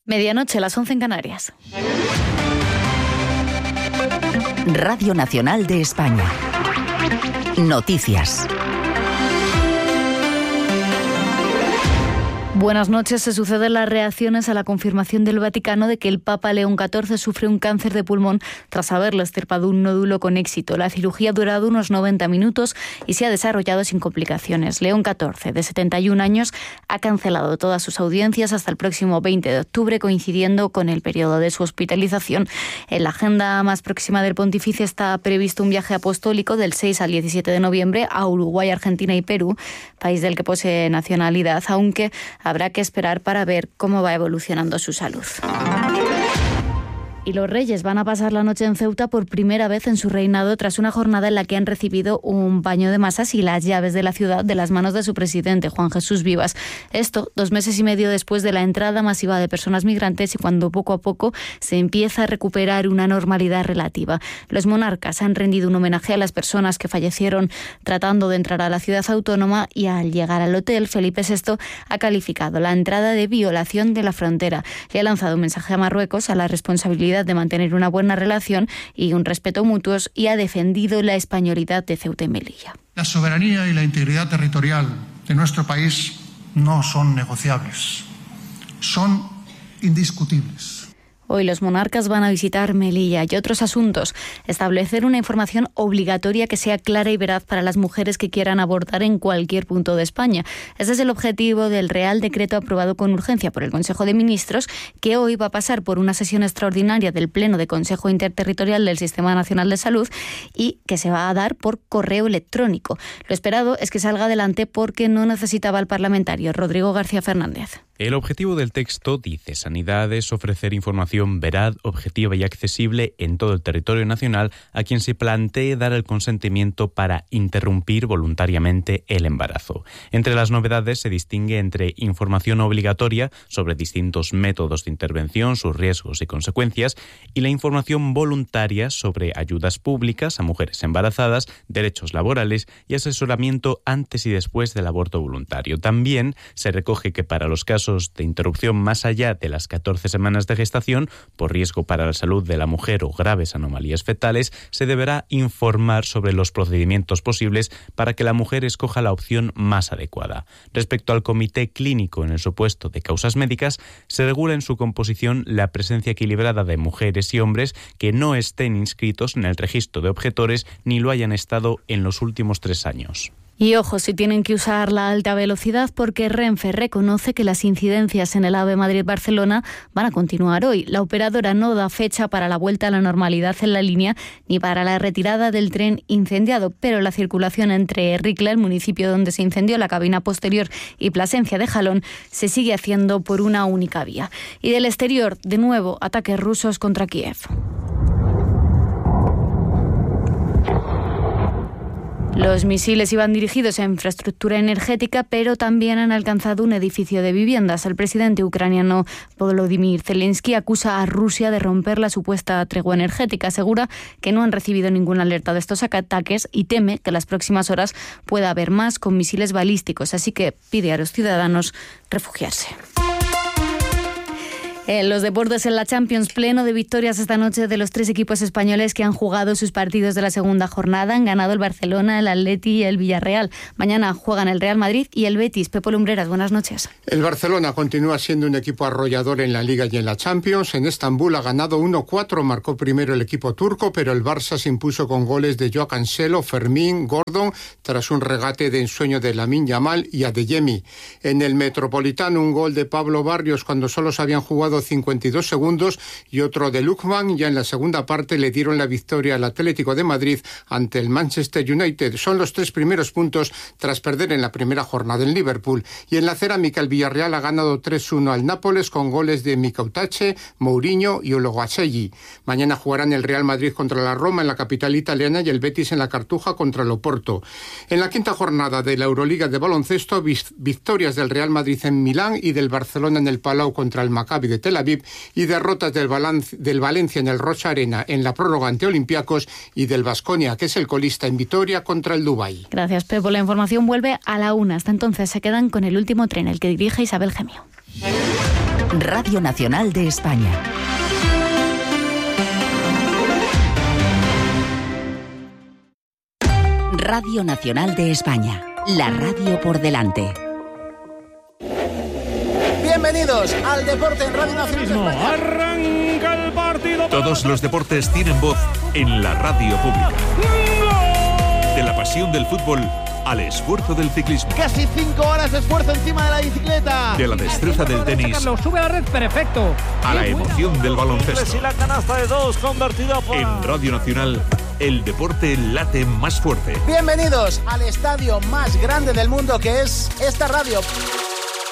Medianoche, las 11 en Canarias. Radio Nacional de España. Noticias. Buenas noches. Se suceden las reacciones a la confirmación del Vaticano de que el Papa León XIV sufre un cáncer de pulmón tras haberle extirpado un nódulo con éxito. La cirugía ha durado unos 90 minutos y se ha desarrollado sin complicaciones. León XIV, de 71 años, ha cancelado todas sus audiencias hasta el próximo 20 de octubre, coincidiendo con el periodo de su hospitalización. En la agenda más próxima del pontífice está previsto un viaje apostólico del 6 al 17 de noviembre a Uruguay, Argentina y Perú, país del que posee nacionalidad, aunque habrá que esperar para ver cómo va evolucionando su salud. Y los reyes van a pasar la noche en Ceuta por primera vez en su reinado tras una jornada en la que han recibido un baño de masas y las llaves de la ciudad de las manos de su presidente, Juan Jesús Vivas. Esto 2 meses y medio después de la entrada masiva de personas migrantes y cuando poco a poco se empieza a recuperar una normalidad relativa. Los monarcas han rendido un homenaje a las personas que fallecieron tratando de entrar a la ciudad autónoma y al llegar al hotel, Felipe VI ha calificado la entrada de violación de la frontera. Le ha lanzado un mensaje a Marruecos a la responsabilidad de mantener una buena relación y un respeto mutuos y ha defendido la españolidad de Ceuta y Melilla. La soberanía y la integridad territorial de nuestro país no son negociables, son indiscutibles. Hoy los monarcas van a visitar Melilla y otros asuntos. Establecer una información obligatoria que sea clara y veraz para las mujeres que quieran abortar en cualquier punto de España. Ese es el objetivo del Real Decreto aprobado con urgencia por el Consejo de Ministros, que hoy va a pasar por una sesión extraordinaria del Pleno de Consejo Interterritorial del Sistema Nacional de Salud y que se va a dar por correo electrónico. Lo esperado es que salga adelante porque no necesitaba el parlamentario Rodrigo García Fernández. El objetivo del texto, dice Sanidad, es ofrecer información veraz, objetiva y accesible en todo el territorio nacional a quien se plantee dar el consentimiento para interrumpir voluntariamente el embarazo. Entre las novedades se distingue entre información obligatoria sobre distintos métodos de intervención, sus riesgos y consecuencias, y la información voluntaria sobre ayudas públicas a mujeres embarazadas, derechos laborales y asesoramiento antes y después del aborto voluntario. También se recoge que para los casos de interrupción más allá de las 14 semanas de gestación, por riesgo para la salud de la mujer o graves anomalías fetales, se deberá informar sobre los procedimientos posibles para que la mujer escoja la opción más adecuada. Respecto al comité clínico en el supuesto de causas médicas, se regula en su composición la presencia equilibrada de mujeres y hombres que no estén inscritos en el registro de objetores ni lo hayan estado en los últimos 3 años. Y ojo, si tienen que usar la alta velocidad, porque Renfe reconoce que las incidencias en el AVE Madrid-Barcelona van a continuar hoy. La operadora no da fecha para la vuelta a la normalidad en la línea ni para la retirada del tren incendiado, pero la circulación entre Ricla, el municipio donde se incendió la cabina posterior, y Plasencia de Jalón se sigue haciendo por una única vía. Y del exterior, de nuevo, ataques rusos contra Kiev. Los misiles iban dirigidos a infraestructura energética, pero también han alcanzado un edificio de viviendas. El presidente ucraniano Volodymyr Zelensky acusa a Rusia de romper la supuesta tregua energética. Asegura que no han recibido ninguna alerta de estos ataques y teme que en las próximas horas pueda haber más con misiles balísticos. Así que pide a los ciudadanos refugiarse. En los deportes, en la Champions, pleno de victorias esta noche de los 3 equipos españoles que han jugado sus partidos de la segunda jornada. Han ganado el Barcelona, el Atleti y el Villarreal. Mañana juegan el Real Madrid y el Betis. Pepo Lumbreras, buenas noches. El Barcelona continúa siendo un equipo arrollador en la Liga y en la Champions. En Estambul ha ganado 1-4, marcó primero el equipo turco, pero el Barça se impuso con goles de Joao Cancelo, Fermín, Gordon, tras un regate de ensueño de Lamine Yamal y Adeyemi. En el Metropolitano, un gol de Pablo Barrios cuando solo se habían jugado 52 segundos y otro de Lookman. Ya en la segunda parte le dieron la victoria al Atlético de Madrid ante el Manchester United. Son los 3 primeros puntos tras perder en la primera jornada en Liverpool. Y en la cerámica, el Villarreal ha ganado 3-1 al Nápoles con goles de Mikautache, Mourinho y Ologaselli. Mañana jugarán el Real Madrid contra la Roma en la capital italiana y el Betis en la Cartuja contra el Oporto. En la quinta jornada de la Euroliga de baloncesto, victorias del Real Madrid en Milán y del Barcelona en el Palau contra el Maccabi de Tel Aviv y derrotas del Valencia en el Rocha Arena en la prórroga ante Olympiacos y del Baskonia, que es el colista, en Vitoria contra el Dubái. Gracias, Pepo. La información vuelve a la 1. Hasta entonces se quedan con el último tren, el que dirige Isabel Gemio. Radio Nacional de España. Radio Nacional de España. La radio por delante. Bienvenidos al deporte en Radio Nacional de España. Arranca el partido. Todos los deportes tienen voz en la radio pública. De la pasión del fútbol al esfuerzo del ciclismo. Casi 5 horas de esfuerzo encima de la bicicleta. De la destreza del tenis. Sube a la red, perfecto. A la emoción del baloncesto. Y la canasta de 2 convertida por... En Radio Nacional, el deporte late más fuerte. Bienvenidos al estadio más grande del mundo, que es esta radio.